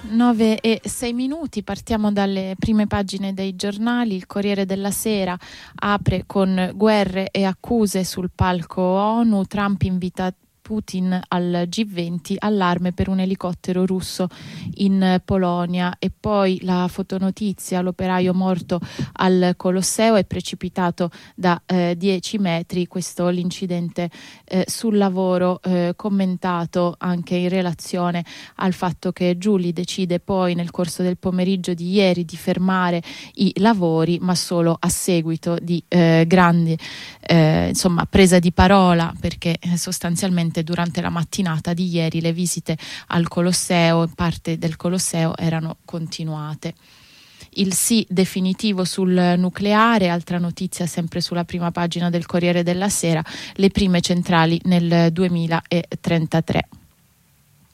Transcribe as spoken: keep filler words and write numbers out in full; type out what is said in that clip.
nove e sei minuti, partiamo dalle prime pagine dei giornali. Il Corriere della Sera apre con guerre e accuse sul palco ONU, Trump invita Putin al G venti, allarme per un elicottero russo in Polonia. E poi la fotonotizia: l'operaio morto al Colosseo è precipitato da eh, dieci metri. Questo l'incidente eh, sul lavoro, eh, commentato anche in relazione al fatto che Giuli decide poi nel corso del pomeriggio di ieri di fermare i lavori, ma solo a seguito di eh, grandi eh, insomma presa di parola, perché eh, sostanzialmente durante la mattinata di ieri le visite al Colosseo, parte del Colosseo, erano continuate. Il sì definitivo sul nucleare, altra notizia sempre sulla prima pagina del Corriere della Sera, le prime centrali nel duemilatrentatré.